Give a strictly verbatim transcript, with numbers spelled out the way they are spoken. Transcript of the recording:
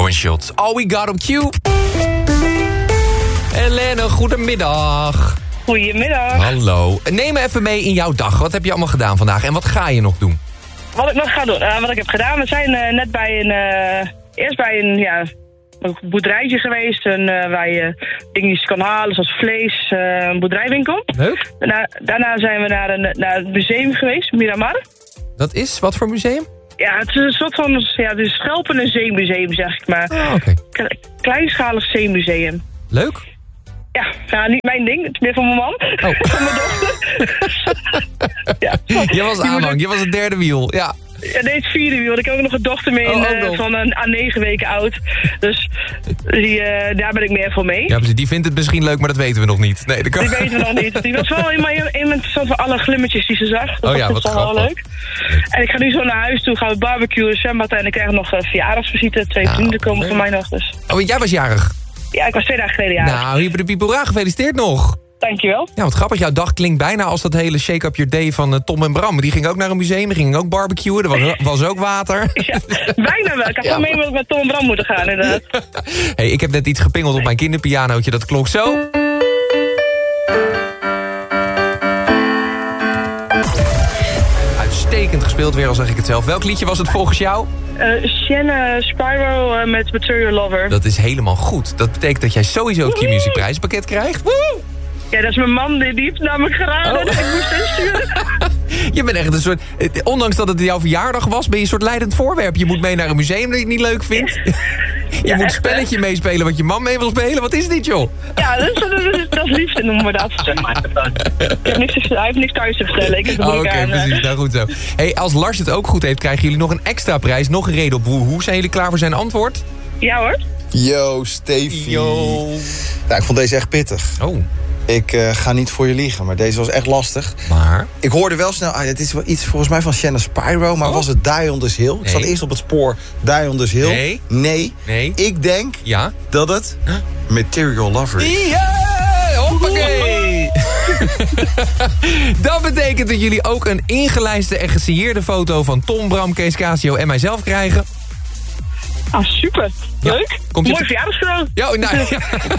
One Shot. All We Got on Q. Helene, goedemiddag. Goedemiddag. Hallo. Neem me even mee in jouw dag. Wat heb je allemaal gedaan vandaag en wat ga je nog doen? Wat ik nog ga doen, uh, wat ik heb gedaan, we zijn uh, net bij een, uh, eerst bij een, ja, een boerderijtje geweest. En, uh, waar je dingetjes kan halen, zoals vlees, uh, een boerderijwinkel. Leuk. Daarna, daarna zijn we naar, een, naar het museum geweest, Miramar. Dat is, wat voor museum? Ja, het is een soort van, ja, het is Schelpen en zeemuseum, zeg ik maar. Ah, oké. Okay. Kleinschalig zeemuseum. Leuk. Ja, nou, niet mijn ding. Het is meer van mijn man. Oh. Van mijn dochter. ja. Je was aanhang, je was het derde wiel, ja. Ja, nee, het vierde wiel. Ik heb ook nog een dochter mee oh, in, uh, van een aan negen weken oud. Dus die, uh, daar ben ik meer voor mee. Ja, die vindt het misschien leuk, maar dat weten we nog niet. Nee, dat kan... Die weten we nog niet. Die was wel helemaal interessant van alle glimmetjes die ze zag. Dat oh ja, was wat wel grappig. leuk. En ik ga nu zo naar huis toe, gaan we barbecuen, zwembad en ik krijg nog uh, verjaardagsvisite. Twee nou, vrienden komen leuk. voor mij nog. Dus. Oh, jij was jarig? Ja, ik was twee dagen geleden jarig. Nou, hier bij de Pipora, gefeliciteerd nog. Dankjewel. Ja, wat grappig. Jouw dag klinkt bijna als dat hele Shake Up Your Day van uh, Tom en Bram. Die ging ook naar een museum, die gingen ook barbecuen. Er was, was ook water. Ja, bijna wel. Ik had Ja, gewoon mee met, met Tom en Bram moeten gaan, inderdaad. Hey, ik heb net iets gepingeld op mijn kinderpianootje. Dat klonk zo. Uitstekend gespeeld weer, al zeg ik het zelf. Welk liedje was het volgens jou? Uh, Shanna Spyro uh, met Material Lover. Dat is helemaal goed. Dat betekent dat jij sowieso het Q-Music prijzenpakket krijgt. Woehoe! Ja, dat is mijn man, die heeft namelijk geraden. Oh. Ik moest insturen. Je bent echt een soort... Ondanks dat het jouw verjaardag was, ben je een soort leidend voorwerp. Je moet mee naar een museum dat je het niet leuk vindt. Je Ja, moet een echt, spelletje meespelen wat je man mee wil spelen. Wat is dit, joh? Ja, dat is, dat is, dat is liefde noemen we dat. Ik heb niks te, hij heeft niks thuis te vertellen. Ik heb Oh, Oké, okay, okay, precies. Nou, goed zo. Hey, als Lars het ook goed heeft, krijgen jullie nog een extra prijs. Nog een reden op woehoe. Zijn jullie klaar voor zijn antwoord? Ja hoor. Yo, Stefie. Yo. Nou, ik vond deze echt pittig. Oh. Ik uh, ga niet voor je liegen, maar deze was echt lastig. Maar? Ik hoorde wel snel, ah, het is wel iets volgens mij van Shanna Spyro, maar oh. was het Die on This Hill? Nee. Ik zat eerst op het spoor Die on This Hill. Nee. Nee. Nee. Ik denk ja? dat het huh? Material Lover is. Ja! Hoppakee! Dat betekent dat jullie ook een ingelijste en gesigneerde foto van Tom, Bram, Kees Casio en mijzelf krijgen. Ah, super. Ja. Leuk. Komt Mooi te... verjaardagscadeau. Ja, nou, ja.